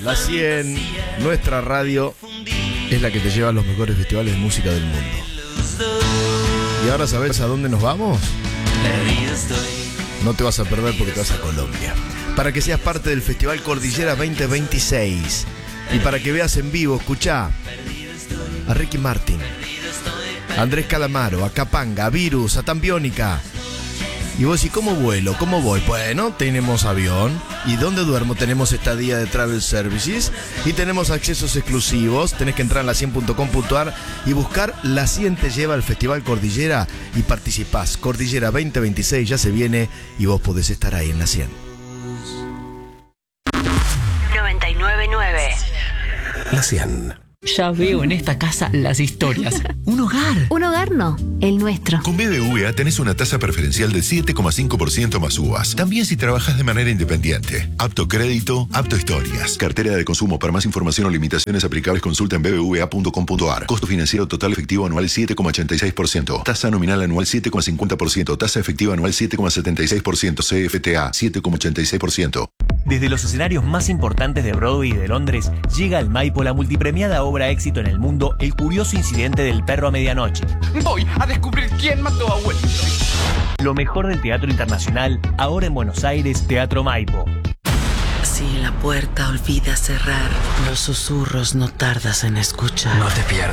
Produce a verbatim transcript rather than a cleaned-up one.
La cien, nuestra radio, es la que te lleva a los mejores festivales de música del mundo. ¿Y ahora sabes a dónde nos vamos? No te vas a perder porque te vas a Colombia. Para que seas parte del Festival Cordillera veinte veintiséis. Y para que veas en vivo, escuchá a Ricky Martin, a Andrés Calamaro, a Capanga, a Virus, a Tambiónica. Y vos decís, ¿cómo vuelo? ¿Cómo voy? Bueno, tenemos avión. ¿Y dónde duermo? Tenemos estadía de Travel Services. Y tenemos accesos exclusivos. Tenés que entrar en la cien punto com punto a r y buscar La cien te lleva al Festival Cordillera y participás. Cordillera veinte veintiséis ya se viene y vos podés estar ahí en La cien. noventa y nueve punto nueve. La cien. Ya veo en esta casa las historias. Un hogar. Un hogar no, el nuestro. Con B B V A tenés una tasa preferencial del siete coma cinco por ciento más U V As. También si trabajas de manera independiente. Apto crédito, apto historias. Cartera de consumo. Para más información o limitaciones aplicables consulta en b b v a punto com punto a r. Costo financiero total efectivo anual siete coma ochenta y seis por ciento. Tasa nominal anual siete coma cincuenta por ciento. Tasa efectiva anual siete coma setenta y seis por ciento. C F T A siete coma ochenta y seis por ciento. Desde los escenarios más importantes de Broadway y de Londres, llega al Maipo la multipremiada obra éxito en el mundo, El curioso incidente del perro a medianoche. Voy a descubrir quién mató a Wellington. Lo mejor del teatro internacional, ahora en Buenos Aires, Teatro Maipo. Si la puerta olvida cerrar, los susurros no tardas en escuchar. No te pierdas.